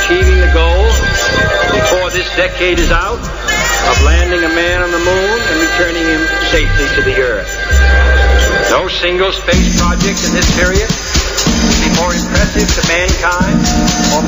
achieving the goal before this decade is out of landing a man on the moon and returning him safely to the Earth. No single space project in this period will be more impressive to mankind or